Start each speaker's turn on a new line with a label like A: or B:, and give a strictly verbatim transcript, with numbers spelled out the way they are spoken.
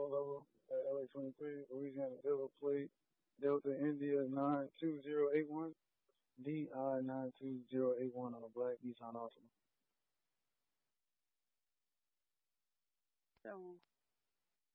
A: Low level at L A twenty-three, Louisiana Delta plate, Delta India nine two zero eight one, D I nine two zero eight one on a black Nissan Altima.
B: So